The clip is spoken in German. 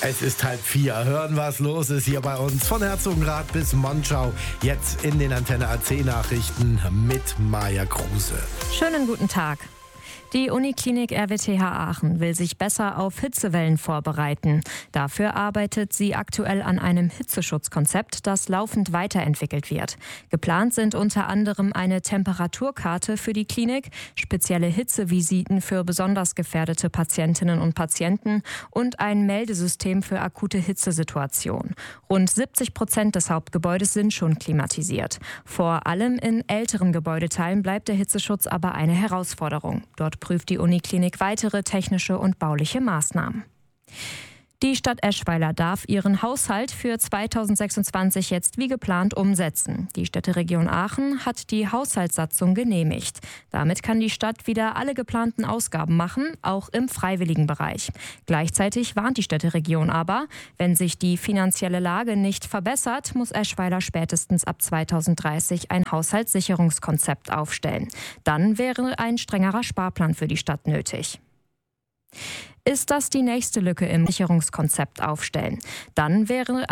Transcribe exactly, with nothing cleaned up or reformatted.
Es ist halb vier. Hören, was los ist hier bei uns. Von Herzogenrath bis Monschau. Jetzt in den Antenne A C Nachrichten mit Maja Kruse. Schönen guten Tag. Die Uniklinik R W T H Aachen will sich besser auf Hitzewellen vorbereiten. Dafür arbeitet sie aktuell an einem Hitzeschutzkonzept, das laufend weiterentwickelt wird. Geplant sind unter anderem eine Temperaturkarte für die Klinik, spezielle Hitzevisiten für besonders gefährdete Patientinnen und Patienten und ein Meldesystem für akute Hitzesituationen. Rund siebzig Prozent des Hauptgebäudes sind schon klimatisiert. Vor allem in älteren Gebäudeteilen bleibt der Hitzeschutz aber eine Herausforderung. Dort prüft die Uniklinik weitere technische und bauliche Maßnahmen. Die Stadt Eschweiler darf ihren Haushalt für zweitausendsechsundzwanzig jetzt wie geplant umsetzen. Die Städteregion Aachen hat die Haushaltssatzung genehmigt. Damit kann die Stadt wieder alle geplanten Ausgaben machen, auch im freiwilligen Bereich. Gleichzeitig warnt die Städteregion aber, wenn sich die finanzielle Lage nicht verbessert, muss Eschweiler spätestens ab zweitausenddreißig ein Haushaltssicherungskonzept aufstellen. Dann wäre ein strengerer Sparplan für die Stadt nötig. Ist das die nächste Lücke im Sicherungskonzept aufstellen? Dann wäre